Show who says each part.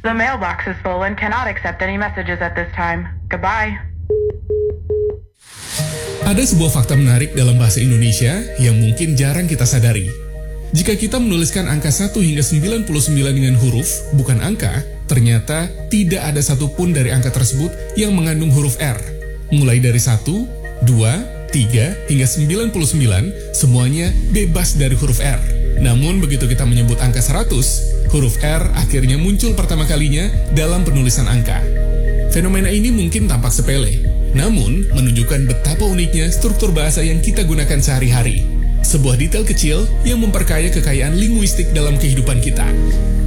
Speaker 1: The mailbox is full and cannot accept any messages at this time. Goodbye.
Speaker 2: Ada sebuah fakta menarik dalam bahasa Indonesia yang mungkin jarang kita sadari. Jika kita menuliskan angka 1 hingga 99 dengan huruf, bukan angka, ternyata tidak ada satupun dari angka tersebut yang mengandung huruf R. Mulai dari 1, 2, 3, hingga 99, semuanya bebas dari huruf R. Namun begitu kita menyebut angka 100, huruf R akhirnya muncul pertama kalinya dalam penulisan angka. Fenomena ini mungkin tampak sepele, namun menunjukkan betapa uniknya struktur bahasa yang kita gunakan sehari-hari. Sebuah detail kecil yang memperkaya kekayaan linguistik dalam kehidupan kita.